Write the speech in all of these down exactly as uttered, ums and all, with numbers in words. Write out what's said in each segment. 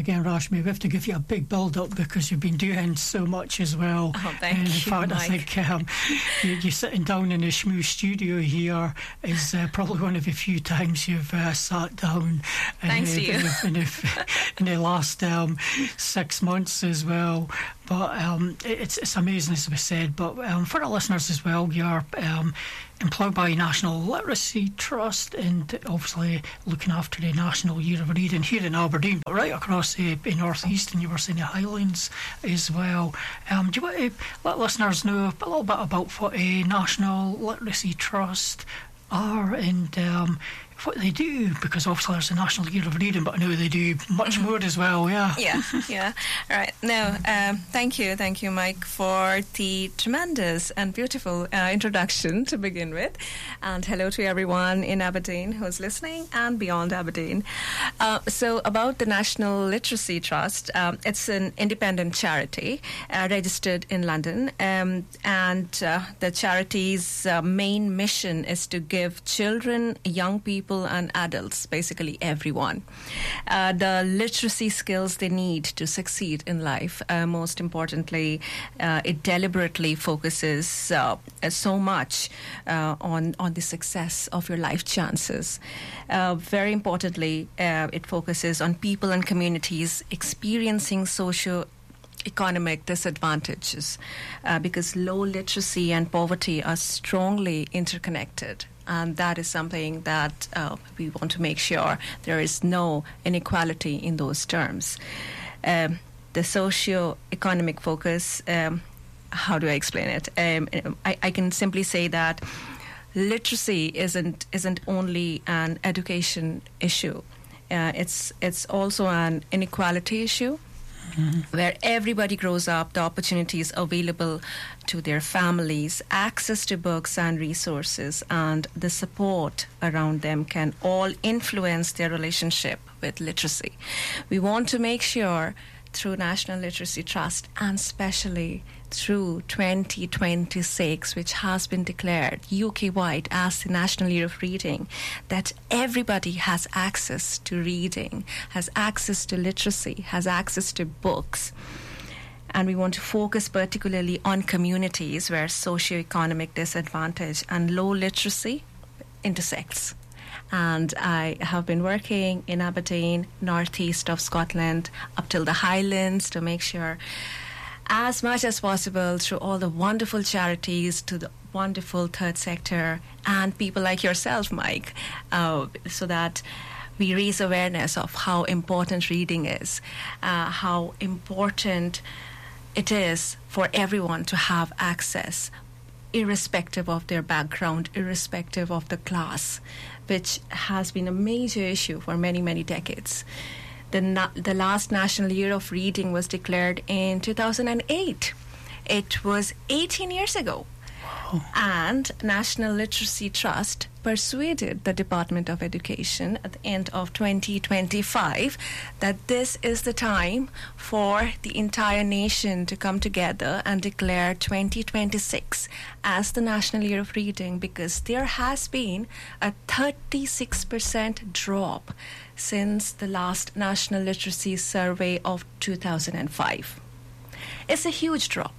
again, Rashmi. We have to give you a big build-up because you've been doing so much as well. Oh, thank in you, fact, Mike. I think um, you, you sitting down in the Shmoo studio here is uh, probably one of the few times you've uh, sat down. Thanks uh, to you. In the, in the, in the last um, six months as well. But um, it's it's amazing, as we said. But um, for our listeners as well, you're um, employed by National Literacy Trust and obviously looking after the National Year of Reading here in Aberdeen, but right across the uh, North East, and you were saying the Highlands as well. Um, do you want to let listeners know a little bit about what a National Literacy Trust are and um, what they do? Because obviously there's a National Year of Reading, but I know they do much Mm-hmm. more as well. Yeah. Yeah, yeah. All right. No, um, thank you, thank you, Mike, for the tremendous and beautiful uh, introduction to begin with. And hello to everyone in Aberdeen who's listening and beyond Aberdeen. Uh, so about the National Literacy Trust, um, it's an independent charity uh, registered in London. Um, and uh, the charity's uh, main mission is to give children, young people, and adults, basically everyone, uh, the literacy skills they need to succeed in life. Uh, most importantly, uh, it deliberately focuses uh, so much uh, on on the success of your life chances. Uh, very importantly, uh, it focuses on people and communities experiencing socio economic disadvantages uh, because low literacy and poverty are strongly interconnected. And that is something that uh, we want to make sure there is no inequality in those terms. Um, the socio-economic focus, um, how do I explain it? Um, I, I can simply say that literacy isn't isn't only an education issue. Uh, it's it's also an inequality issue. Mm-hmm. Where everybody grows up, the opportunities available to their families, access to books and resources, and the support around them can all influence their relationship with literacy. We want to make sure through National Literacy Trust, and especially through twenty twenty-six, which has been declared U K-wide as the National Year of Reading, that everybody has access to reading, has access to literacy, has access to books. And we want to focus particularly on communities where socioeconomic disadvantage and low literacy intersects. And I have been working in Aberdeen, northeast of Scotland, up till the Highlands, to make sure as much as possible through all the wonderful charities, to the wonderful third sector, and people like yourself, Mike, uh, so that we raise awareness of how important reading is, uh, how important it is for everyone to have access, irrespective of their background, irrespective of the class, which has been a major issue for many, many decades. The, na- the last National Year of Reading was declared in two thousand eight. It was eighteen years ago. Wow. And National Literacy Trust persuaded the Department of Education at the end of twenty twenty-five that this is the time for the entire nation to come together and declare twenty twenty-six as the National Year of Reading, because there has been a thirty-six percent drop since the last National Literacy Survey of two thousand five. It's a huge drop.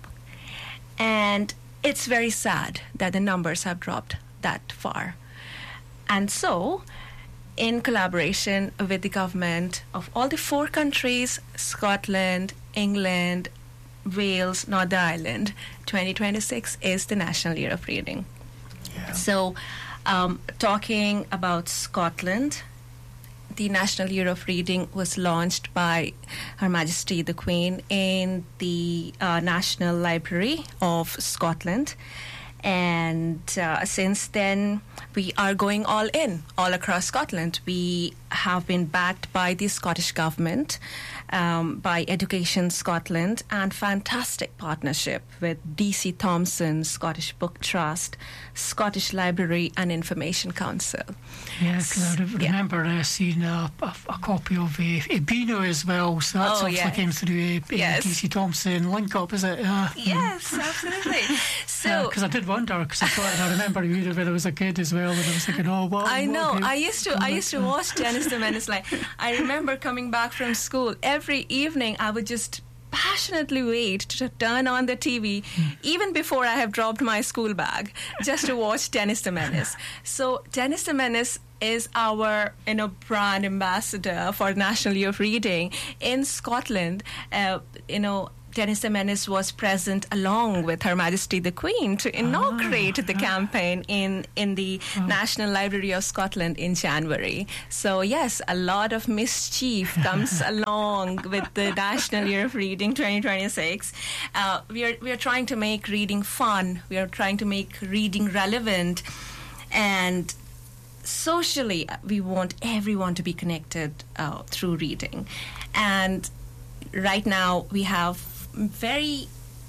And it's very sad that the numbers have dropped that far. And so, in collaboration with the government of all the four countries, Scotland, England, Wales, Northern Ireland, twenty twenty-six is the National Year of Reading. Yeah. So, um, talking about Scotland, the National Year of Reading was launched by Her Majesty the Queen in the uh, National Library of Scotland. And uh, since then, we are going all in, all across Scotland. We have been backed by the Scottish Government, um, by Education Scotland, and fantastic partnership with D C Thomson Scottish Book Trust, Scottish Library and Information Council. Yeah, cause I remember yeah. uh, seeing a, a, a copy of uh, Beano as well, so that's oh, obviously yeah. came through uh, yes. D C Thomson link up, is it? Uh, yes, absolutely. So, because uh, I did wonder, because I thought I remember reading it when I was a kid as well, and I was thinking, oh, what? I what know. game? I used to. I used to watch Dennis the Menace. Like, I remember coming back from school every evening. I would just passionately wait to turn on the T V, even before I have dropped my school bag, just to watch Dennis the Menace. So Dennis the Menace is our, you know, brand ambassador for National Year of Reading in Scotland. Uh, you know, Dennis the Menace was present along with Her Majesty the Queen to inaugurate ah, the campaign in, in the oh. National Library of Scotland in January. So, yes, a lot of mischief comes along with the National Year of Reading twenty twenty-six. Uh, we are, we are trying to make reading fun. We are trying to make reading relevant. And socially, we want everyone to be connected uh, through reading. And right now, we have very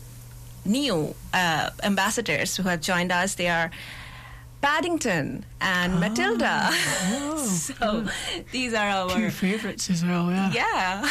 new uh, ambassadors who have joined us. They are Paddington and oh, Matilda. Oh, so oh. these are our two favourites as well. Yeah. Yeah.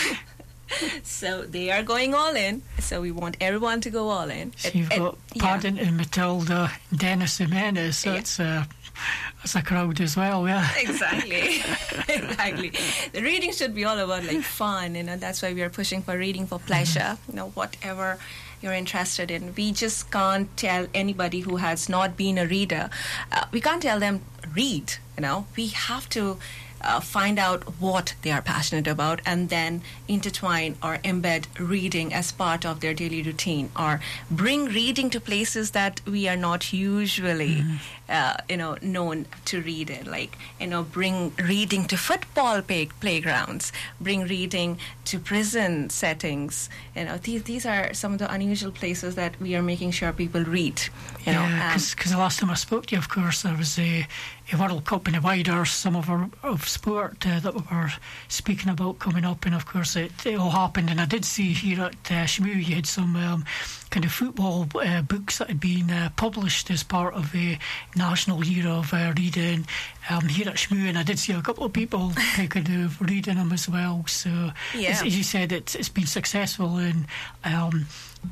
So they are going all in. So we want everyone to go all in. So it, you've it, got yeah. Paddington, Matilda, Dennis the Menace. So yeah. it's uh, It's a crowd as well, yeah. Exactly. Exactly. The reading should be all about like fun, you know, that's why we are pushing for reading for pleasure, mm-hmm. you know, whatever you're interested in. We just can't tell anybody who has not been a reader, uh, we can't tell them read, you know. We have to Uh, find out what they are passionate about and then intertwine or embed reading as part of their daily routine, or bring reading to places that we are not usually mm-hmm. uh, you know, known to read in. Like, you know, bring reading to football play- playgrounds, bring reading to prison settings. You know, these these are some of the unusual places that we are making sure people read. You yeah, know, because um, the last time I spoke to you, of course, there was a, a World Cup in the wider some of our of sport uh, that we were speaking about coming up, and of course it, it all happened. And I did see here at uh, Shmoo you had some um, kind of football uh, books that had been uh, published as part of the National Year of uh, Reading um, here at Shmoo, and I did see a couple of people kind of reading them as well. So yeah. as, as you said, it's it's been successful in um,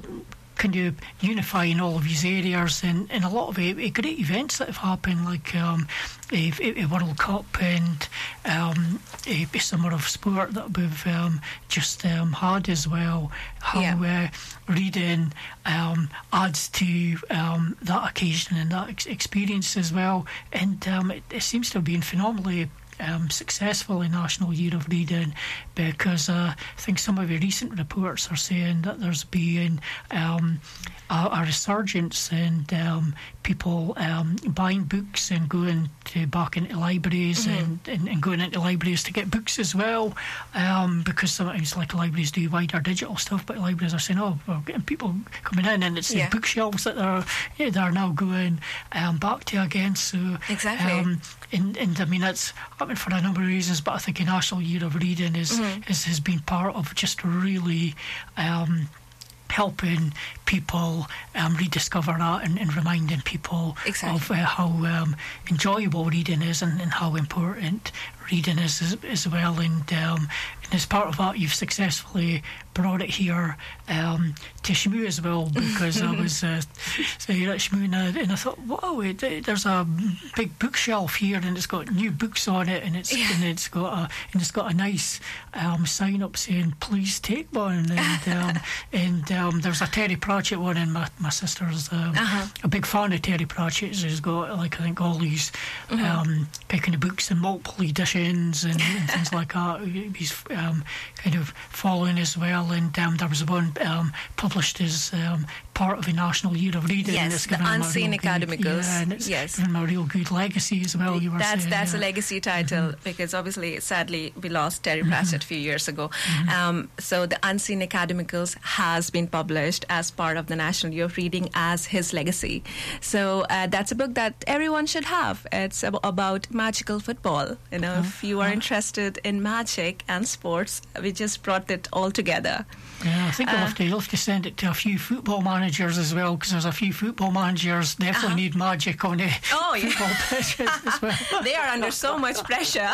kind of unifying all of these areas, and, and a lot of uh, great events that have happened, like um, a, a World Cup and um, a, a summer of sport that we've um, just um, had as well. How yeah. uh, reading um, adds to um, that occasion and that ex- experience as well, and um, it, it seems to have been phenomenally Um, successful in National Year of Reading, because uh, I think some of the recent reports are saying that there's been um, a, a resurgence in um, people um, buying books and going to back into libraries mm-hmm. and, and, and going into libraries to get books as well, um, because sometimes like libraries do wider digital stuff, but libraries are saying, oh, we're getting people coming in, and it's yeah. the bookshelves that they're, yeah, they're now going um, back to again. So exactly. Um, and, and I mean, that's happened for a number of reasons, but I think a National Year of Reading is, mm-hmm. is has been part of just really um, helping people um, rediscover that, and, and reminding people exactly. of uh, how um, enjoyable reading is, and, and how important reading is as, as well. And, um, and as part of that, you've successfully brought it here um, to Shmoo as well, because I was uh, here at Shmoo, and I, and I thought, wow, it, it, there's a big bookshelf here, and it's got new books on it, and it's yeah. and it's got a and it's got a nice um, sign up saying please take one, and um, and um, there's a Terry Pratchett one, and my, my sister's um, uh-huh. a big fan of Terry Pratchett. She's got, like, I think all these mm-hmm. um, picking the books in multiple editions and, and things like that. He's um, kind of following as well, and um, there was one um, published as um, part of the National Year of Reading. Yes, the Unseen Academicals. Yeah, and it's yes. given them a real good legacy as well. You were that's saying, that's yeah. a legacy title, mm-hmm. because obviously, sadly, we lost Terry Pratchett mm-hmm. a few years ago. Mm-hmm. Um, so the Unseen Academicals has been published as part of the National Year of Reading as his legacy. So uh, that's a book that everyone should have. It's ab- about magical football. You know, uh-huh. if you are interested in magic and sports, we just brought it all together. Yeah, I think uh, I'll have to, I'll have to send it to a few football managers managers as well, because there's a few football managers definitely uh-huh. need magic on the oh, football yeah. pitches as well. They are under so much pressure.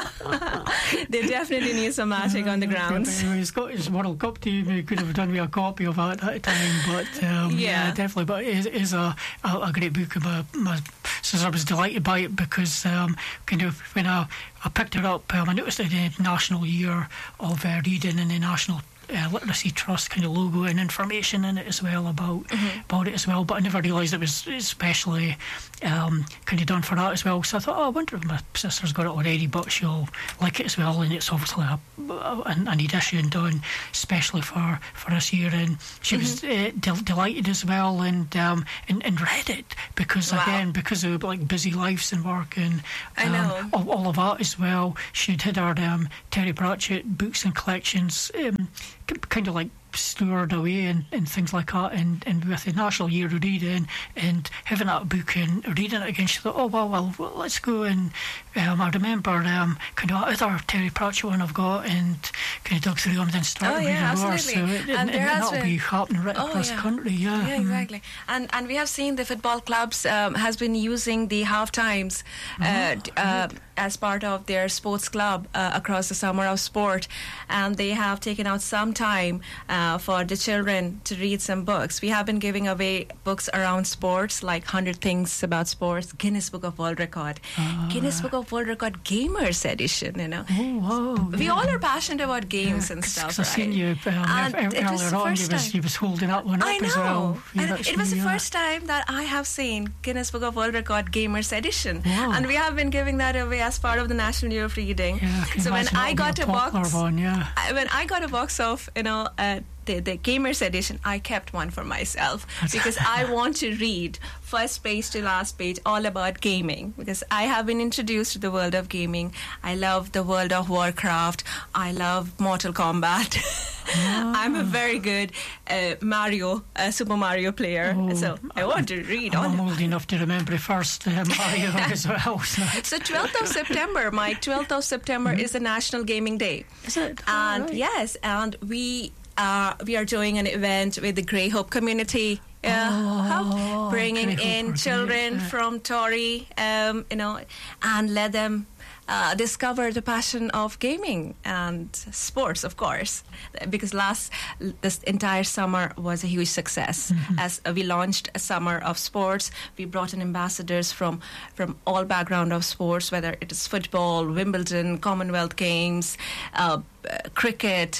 They definitely need some magic uh, on the ground. Anyway, his Scottish World Cup team, he could have done me a copy of that at the time, but um, yeah. yeah, definitely. But it is a, a, a great book. My, my sister was delighted by it because um, kind of when I, I picked it up, um, I noticed that the National Year of uh, Reading and the National Uh, Literacy Trust kind of logo and information in it as well about mm-hmm. about it as well, but I never realised it was especially um, kind of done for that as well. So I thought, oh, I wonder if my sister's got it already, but she'll like it as well. And it's obviously a, an, an edition done especially for, for this year, and she mm-hmm. was uh, del- delighted as well, and, um, and and read it because wow. again because of like busy lives and work and um, I know. all, all of that as well. She'd had her um, Terry Pratchett books and collections. Um, kind of like stored away and, and things like that, and, and with the National Year of Reading and having that book and reading it again, she thought, oh well, well, well let's go. And um, I remember um, kind of other Terry Pratchett one I've got, and kind of dug through them and then started oh, yeah, reading more. So it, and, and, and, and that'll been, be happening right oh, across yeah. the country. Yeah, yeah, exactly. Mm-hmm. And and we have seen the football clubs um, has been using the half times uh, oh, uh, as part of their sports club uh, across the summer of sport, and they have taken out some time uh, for the children to read some books. We have been giving away books around sports, like one hundred Things About Sports, Guinness Book of World Record, uh, Guinness Book of World Record Gamers Edition, you know. Oh, wow. We yeah. all are passionate about games yeah, and stuff, right? I've seen you um, earlier on, you was, you was holding up one up I know. as well. And actually, it was the yeah. first time that I have seen Guinness Book of World Record Gamers Edition. Wow. And we have been giving that away as part of the National Year of Reading. Yeah, so when I got a box, one, yeah. I, when I got a box of, you know, uh, the, the Gamers Edition, I kept one for myself because I want to read first page to last page all about gaming, because I have been introduced to the world of gaming. I love the world of Warcraft. I love Mortal Kombat. Oh. I'm a very good uh, Mario, uh, Super Mario player, oh, so I want to read I'm all old enough to remember the first uh, Mario as well. So, so twelfth of September, Mike, twelfth of September mm-hmm. is the National Gaming Day. Is it? And oh, right. yes, and we Uh, we are doing an event with the Grey Hope community, uh, oh, bringing in children yeah. from Tory, um, you know, and let them uh, discover the passion of gaming and sports, of course, because last this entire summer was a huge success. Mm-hmm. As uh, we launched a summer of sports, we brought in ambassadors from from all background of sports, whether it is football, Wimbledon, Commonwealth Games, uh, cricket,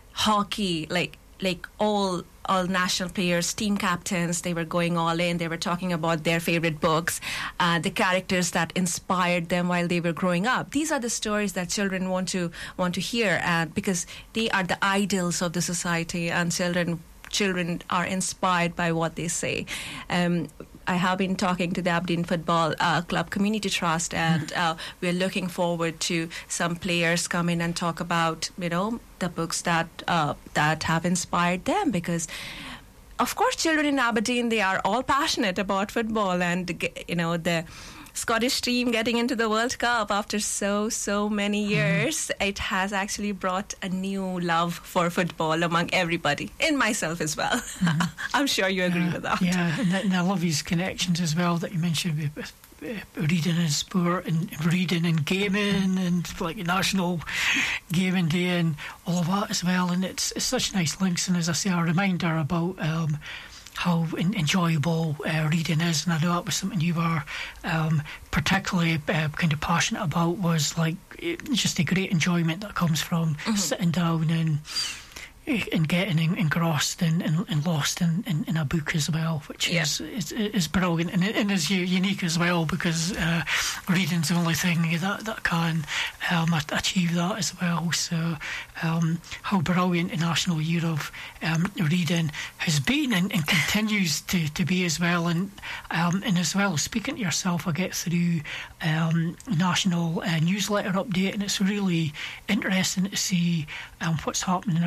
hockey, like like all all national players, team captains. They were going all in. They were talking about their favorite books, uh, the characters that inspired them while they were growing up. These are the stories that children want to want to hear, and because they are the idols of the society, and children children are inspired by what they say. Um, I have been talking to the Aberdeen Football uh, Club Community Trust, and uh, we're looking forward to some players come in and talk about, you know, the books that uh, that have inspired them. Because, of course, children in Aberdeen, they are all passionate about football, and, you know, the Scottish team getting into the World Cup after so, so many years, mm. it has actually brought a new love for football among everybody, and myself as well. Mm. I'm sure you agree yeah, with that. Yeah, and, and I love these connections as well that you mentioned with, with uh, reading and sport, and reading and gaming, and like National Gaming Day and all of that as well. And it's, it's such nice links, and as I say, a reminder about Um, how in, enjoyable uh, reading is, and I know that was something you were um, particularly uh, kind of passionate about, was like it, just the great enjoyment that comes from mm-hmm. sitting down and and getting engrossed and, and, and lost in, in, in a book as well, which yeah. is, is is brilliant, and, and is unique as well, because uh, reading's the only thing that, that can um, achieve that as well. So um, how brilliant the National Year of um, Reading has been, and, and continues to, to be as well. And um, and as well, speaking to yourself, I get through um, national uh, newsletter update, and it's really interesting to see um, what's happening around the country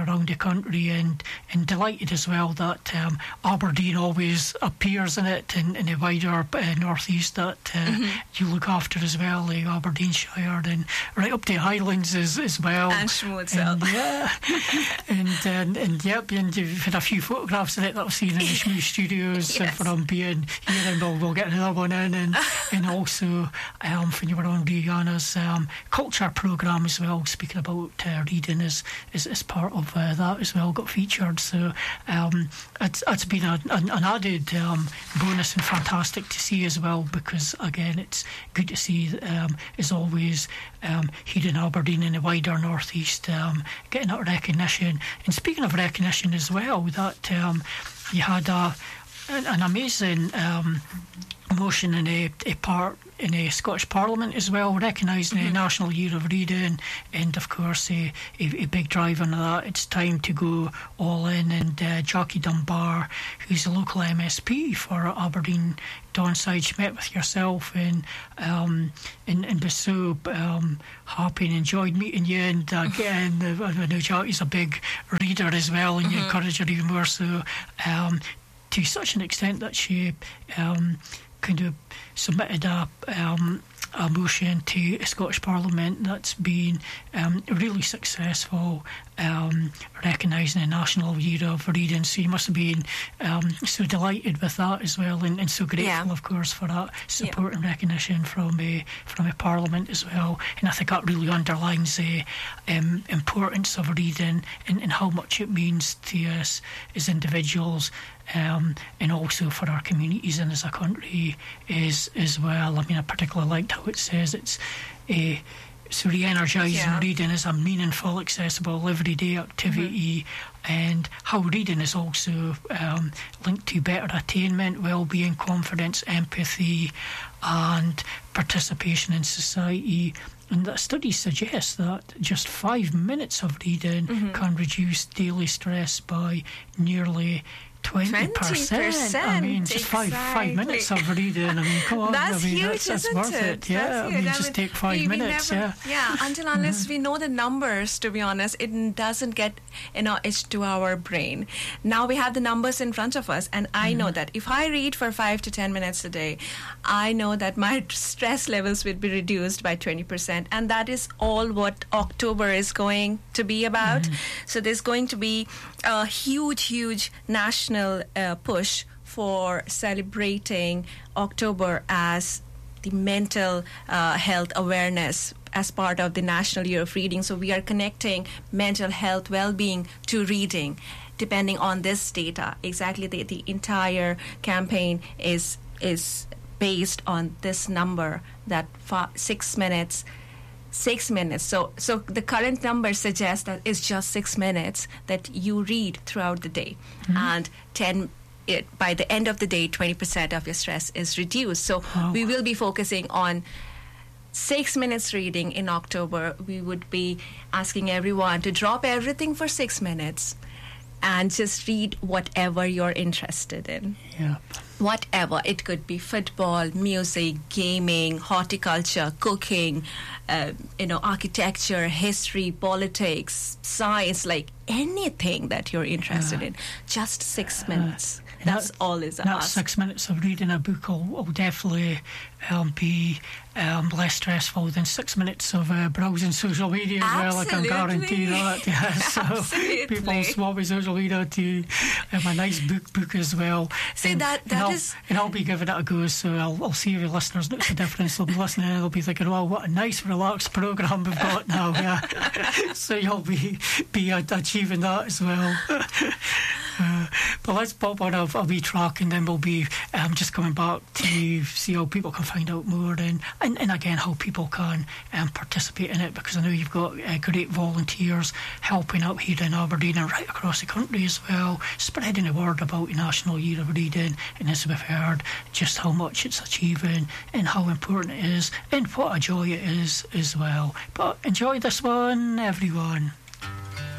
country, and, and delighted as well that um, Aberdeen always appears in it, in, in the wider uh, northeast that uh, mm-hmm. you look after as well, the Aberdeenshire, and right up to Highlands as, as well. And Schmood, yeah. and, and, and yep, and you've had a few photographs of it that I've seen in the Schmoo Studios yes. uh, from being here, and we'll, we'll get another one in, and, and also um, when you were on Rihanna's um, culture programme as well, speaking about uh, reading as, as, as part of uh, that as well, got featured. So um, it's, it's been a, an, an added um, bonus and fantastic to see as well, because again, it's good to see, um, as always, um, here in Aberdeen and the wider northeast, um, getting that recognition. And speaking of recognition as well, that um, you had a, an, an amazing um, motion in a, a part in a Scottish Parliament as well, recognising mm-hmm. the National Year of Reading, and of course a, a, a big drive on that. It's time to go all in, and uh, Jackie Dunbar, who's a local M S P for Aberdeen Donside, she met with yourself, and um, and, and was so um, happy and enjoyed meeting you, and uh, again, I know Jackie's a big reader as well, and mm-hmm. you encourage her even more so, um, to such an extent that she um, kind of submitted a, um, a motion to a Scottish Parliament that's been um, really successful, um, recognising the National Year of Reading. So you must have been um, so delighted with that as well, and, and so grateful, yeah. of course, for that support yeah. and recognition from a from a Parliament as well. And I think that really underlines the um, importance of reading, and, and how much it means to us as individuals. Um, and also for our communities and as a country is as well. I mean, I particularly liked how it says it's a so re-energising yeah. reading is a meaningful, accessible, everyday activity, mm-hmm. and how reading is also um, linked to better attainment, well-being, confidence, empathy, and participation in society. And that studies suggest that just five minutes of reading mm-hmm. can reduce daily stress by nearly Twenty percent. I mean, just exactly. five five minutes of reading. I mean, come on. That's I mean, huge, that's, that's isn't worth it? it. Yeah, that's I mean, I just mean, take five we, we minutes. never, yeah, yeah. Until unless mm-hmm. we know the numbers, to be honest, it doesn't get you know it's to our brain. Now we have the numbers in front of us, and I mm-hmm. know that if I read for five to ten minutes a day, I know that my stress levels will be reduced by twenty percent, and that is all what October is going to be about. Mm-hmm. So there's going to be a huge, huge national uh, push for celebrating October as the mental uh, health awareness as part of the National Year of Reading. So we are connecting mental health well-being to reading, depending on this data. Exactly, the, the entire campaign is is based on this number, that fa- six minutes Six minutes. So, so the current number suggests that it's just six minutes that you read throughout the day, mm-hmm. and ten. It, by the end of the day, twenty percent of your stress is reduced. So, oh. we will be focusing on six minutes reading in October. We would be asking everyone to drop everything for six minutes and just read whatever you're interested in. Yeah. Whatever. It could be football, music, gaming, horticulture, cooking, uh, you know, architecture, history, politics, science, like anything that you're interested uh, in. Just six minutes. Uh, That's that, all is That six minutes of reading a book will, will definitely um, be um, less stressful than six minutes of uh, browsing social media as well. I can guarantee that. Yeah, so people swap with social media to um, a nice book book as well. See, and, that, that and I'll, is... And I'll be giving it a go, so I'll, I'll see if the listeners notice the difference. They'll be listening and they'll be thinking, well, what a nice, relaxed programme we've got now. Yeah. So you'll be, be achieving that as well. Uh, but let's pop on a, a wee track, and then we'll be um, just coming back to see how people can find out more, and, and, and again how people can um, participate in it, because I know you've got uh, great volunteers helping out here in Aberdeen and right across the country as well, spreading the word about the National Year of Reading, and as we've heard, just how much it's achieving and how important it is and what a joy it is as well. But enjoy this one, everyone.